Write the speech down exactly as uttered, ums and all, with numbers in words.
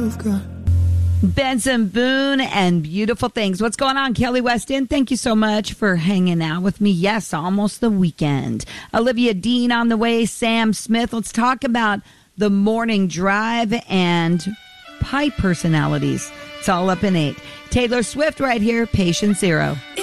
Benson Boone and Beautiful Things. What's going on, Kelly Weston? Thank you so much for hanging out with me. Yes, almost the weekend. Olivia Dean on the way. Sam Smith. Let's talk about the morning drive and pipe personalities. It's all up in eight. Taylor Swift right here, Patient Zero.